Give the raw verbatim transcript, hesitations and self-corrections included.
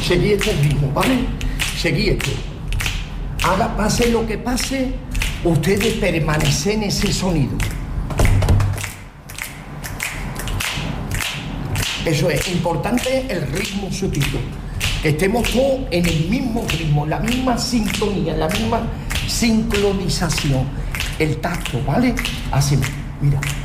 seguí este ritmo, ¿vale? Seguí esto. Haga, pase lo que pase, ustedes permanecen en ese sonido. Eso es importante, el ritmo sutil. Que estemos todos en el mismo ritmo, en la misma sintonía, en la misma sincronización. El tacto, ¿vale? Así, mira.